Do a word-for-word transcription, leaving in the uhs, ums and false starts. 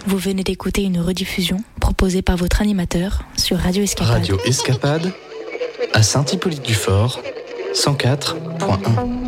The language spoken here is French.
Vous venez d'écouter une rediffusion proposée par votre animateur sur Radio Escapade. Radio Escapade à Saint-Hippolyte-du-Fort, cent quatre point un.